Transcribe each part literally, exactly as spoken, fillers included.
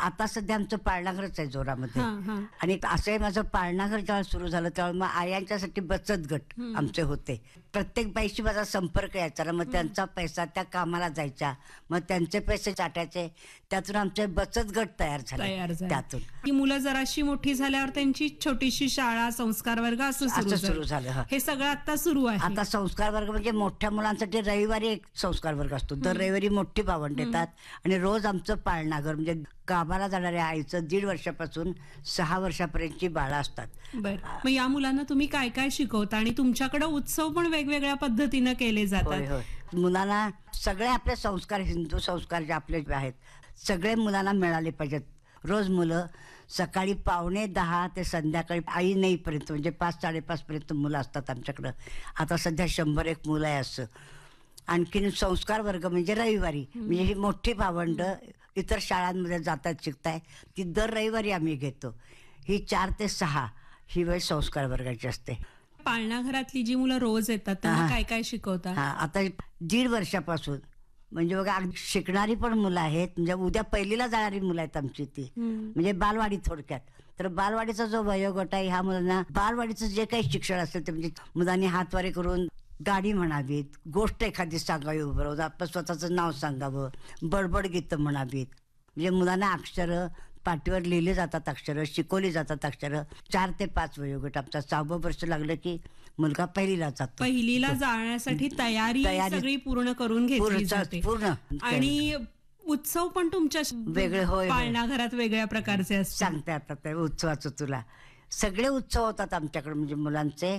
आता सध्या आमचं पाळणाघरच आहे जोरामध्ये. हा, हा. आणि असंही माझं पाळणाघर जेव्हा सुरू झालं तेव्हा मग आयांच्यासाठी बचत गट आमचे होते. प्रत्येक बाईशी माझा संपर्क यायचा ना, मग त्यांचा पैसा त्या कामाला जायच्या, मग त्यांचे पैसे चाटायचे, त्यातून आमचे बचत गट तयार तयार झाले. झाले. त्यातून ही मुलं जराशी मोठी झाल्यावर त्यांची छोटीशी शाळा, संस्कार वर्ग असं असं सुरू सुरू झालं. झालं. हं. हे सगळं आता सुरू आहे. आता संस्कार वर्ग म्हणजे मोठ्या मुलांसाठी रविवारी एक संस्कार वर्ग असतो. दर रविवारी मोठी भावंड येतात आणि रोज आमचं पाळणाघर म्हणजे गावाला जाणाऱ्या आईचं दीड वर्षापासून सहा वर्षापर्यंतची बाळं असतात. बर, मग या मुलांना तुम्ही काय काय शिकवता आणि तुमच्याकडे उत्सव पण वेगवेगळ्या पद्धतीनं केले होय जातात. होय. मुलांना सगळे आपले संस्कार, हिंदू संस्कार जे आपले आहेत सगळे मुलांना मिळाले पाहिजेत. रोज मुलं सकाळी पावणे दहा ते संध्याकाळी आई नाहीपर्यंत म्हणजे पाच साडेपाच पर्यंत मुलं असतात आमच्याकडं. आता सध्या शंभर एक मुलं आहे असं. आणखीन संस्कार वर्ग म्हणजे रविवारी म्हणजे ही मोठी भावंड इतर शाळांमध्ये जातात शिकताय ती दर रविवारी आम्ही घेतो. ही चार ते सहा ही वेळ संस्कार वर्गाची असते. पाळणाघरातली जी मुलं रोज येतात त्यांना हा. काय काय शिकवता? हा, आता दीड वर्षापासून म्हणजे बघा अगदी शिकणारी पण मुलं आहेत. म्हणजे उद्या पहिलीला जाणारी मुलं आहेत आमची ती, म्हणजे बालवाडी थोडक्यात. तर बालवाडीचा जो वयोगट आहे ह्या मुलांना बालवाडीचं जे काही शिक्षण असेल ते म्हणजे मुलांनी हातवारे करून गाणी म्हणावीत, गोष्ट एखादी सांगावी, बरोबर आपलं स्वतःचं नाव सांगावं, बडबड गीतं म्हणावीत. म्हणजे मुलांना अक्षरं पाटीवर लिहिले जातात, अक्षरं शिकवली जातात. अक्षरं चार ते पाच वयोगट आमचा. सहावं वर्ष लागलं की मुलगा पहिलीला जातो. पहिलीला जाण्यासाठी तयारी तयारी सगळी पूर्ण करून घेतली पूर्ण जाते. पूर्ण आणि उत्सव पण तुमच्या वेगळे होय, होय. पाळणाघरात वेगळ्या प्रकारचे असतात. सांगते आता ते उत्सवाचं तुला. सगळे उत्सव होतात आमच्याकडे म्हणजे मुलांचे,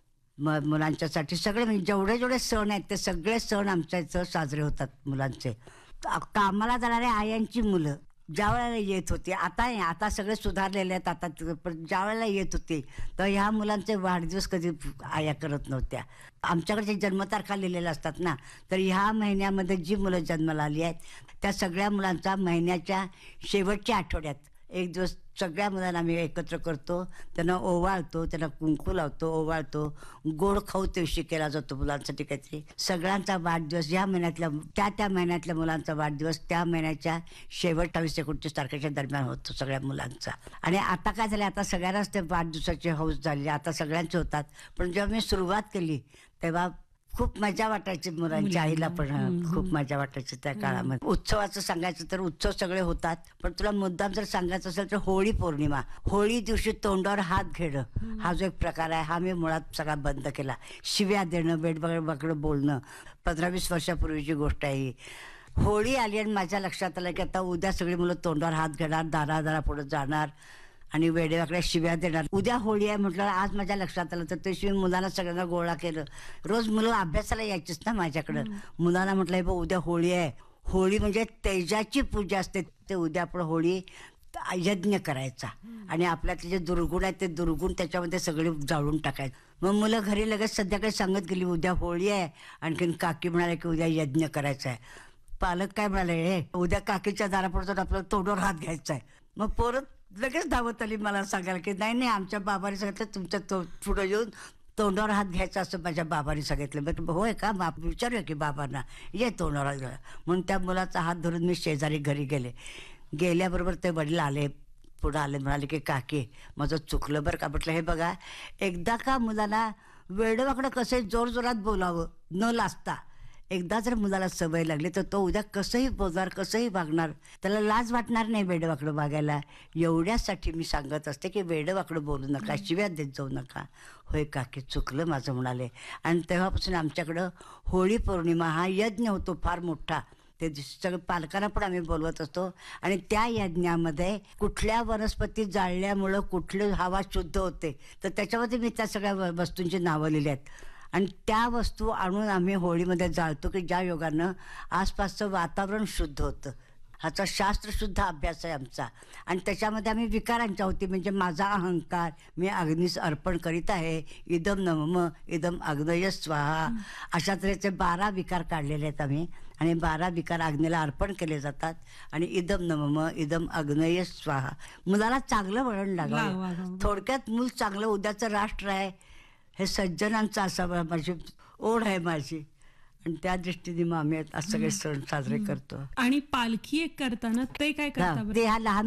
म मुलांच्यासाठी सगळे म्हणजे जेवढे जेवढे सण आहेत ते सगळे सण आमच्या इथं साजरे होतात मुलांचे. कामाला जाणाऱ्या आयांची मुलं ज्या वेळेला येत होती, आता नाही, आता सगळे सुधारलेले आहेत. आता पण ज्या वेळेला येत होते तर ह्या मुलांचे वाढदिवस कधी आया करत नव्हत्या. आमच्याकडे जन्मतारखा लिहिलेल्या असतात ना, तर ह्या महिन्यामध्ये जी मुलं जन्माला आली आहेत त्या सगळ्या मुलांचा महिन्याच्या शेवटच्या आठवड्यात एक दिवस सगळ्या मुलांना आम्ही एकत्र करतो, त्यांना ओवाळतो, त्यांना कुंकू लावतो, ओवाळतो, गोड खाऊ दिवशी केला जातो मुलांसाठी काहीतरी. सगळ्यांचा वाढदिवस या महिन्यातल्या त्या त्या महिन्यातल्या मुलांचा वाढदिवस त्या महिन्याच्या शेवट अठ्ठावीस एकोणतीस तारखेच्या दरम्यान होतो सगळ्या मुलांचा. आणि आता काय झालं, आता सगळ्यांनाच ते वाढदिवसाची हौस झाली, आता सगळ्यांचे होतात. पण जेव्हा मी सुरुवात केली तेव्हा खूप मजा वाटायची मुलांच्या आईला पण. खूप मजा वाटायची त्या काळामध्ये. उत्सवाचं सांगायचं तर उत्सव सगळे होतात, पण तुला मुद्दाम जर सांगायचं असेल तर होळी पौर्णिमा, होळी दिवशी तोंडावर हात घेणं हा जो एक प्रकार आहे हा मी मुळात सगळा बंद केला. शिव्या देणं, बेडबगडं बोलणं पंधरा वीस वर्षापूर्वीची गोष्ट आहे ही. होळी आली आणि माझ्या लक्षात आलं की आता उद्या सगळी मुलं तोंडावर हात घेणार, दारा दारा पुढे जाणार आणि वेडेवाकड्या शिव्या देणार. उद्या होळी आहे म्हटलं, आज माझ्या लक्षात आलं तर त्याशिवाय मुलांना सगळ्यांना गोळा केलं. रोज मुलं अभ्यासाला यायचीच ना माझ्याकडं. मुलांना म्हटलं हे बघ उद्या होळी आहे, होळी म्हणजे तेजाची पूजा असते, ते उद्या आपण होळी यज्ञ करायचा आणि आपल्यातले जे दुर्गुण आहेत ते दुर्गुण त्याच्यामध्ये सगळे जाळून टाकायचे. मग मुलं घरी लगेच संध्याकाळी सांगत गेली उद्या होळी आहे. आणखीन काकी म्हणाले की उद्या यज्ञ करायचा आहे. पालक काय म्हणाले, हे उद्या काकीच्या दारापुढे आपल्याला तोंडावर हात घ्यायचा आहे. मग पोरं लगेच धावत आली मला सांगायला की नाही नाही आमच्या बाबाने सांगितलं तुमच्या तो पुढं येऊन तोंडावर हात घ्यायचा असं माझ्या बाबाने सांगितलं. मग होय का, बाप विचारूया की बाबांना, ये तोंडावर हात घ्या. म्हणून त्या मुलाचा हात धरून मी शेजारी घरी गेले. गेल्याबरोबर ते वडील आले, पुढं आले, म्हणाले की काकी माझं चुकलं बरं का. म्हटलं हे बघा, एकदा का मुलाला वेडवाकडं कसंही जोरजोरात बोलावं न लाजता, एकदा जर मुलाला सवय लागली तर तो उद्या कसंही बोलणार, कसंही वागणार, त्याला लाज वाटणार नाही वेडवाकडं वागायला. एवढ्यासाठी मी सांगत असते की वेडवाकडं बोलू नका, शिव्या देत जाऊ नका. होय काकी चुकलं माझं म्हणाले. आणि तेव्हापासून आमच्याकडं होळी पौर्णिमा हा यज्ञ होतो फार मोठा. ते सगळं पालकांना पण आम्ही बोलवत असतो. आणि त्या यज्ञामध्ये कुठल्या वनस्पती जाळल्यामुळं कुठली हवा शुद्ध होते तर त्याच्यामध्ये मी त्या सगळ्या वस्तूंची नावं लिहिली आहेत. आणि त्या वस्तू आणून आम्ही होळीमध्ये जाळतो की ज्या योगानं आसपासचं वातावरण शुद्ध होतं. ह्याचा शास्त्रशुद्ध अभ्यास आहे आमचा. आणि त्याच्यामध्ये आम्ही विकारांच्या होती म्हणजे माझा अहंकार, मी अग्नीस अर्पण करीत आहे, इदम नमम इदम अग्नय स्वाहा, अशा तऱ्हेचे बारा विकार काढलेले आहेत आम्ही. आणि बारा विकार अग्नीला अर्पण केले जातात. आणि इदम नमम इदम अग्नय स्वाहा. मुलाला चांगलं वळण लागावं. थोडक्यात मूल चांगलं उद्याचं राष्ट्र आहे हे सज्जनांचं असावं माझी ओढ आहे माझी. आणि त्या दृष्टीने मग आम्ही सगळे सण साजरे करतो. आणि पालखी एक करताना ते काय करता? ते ह्या लहान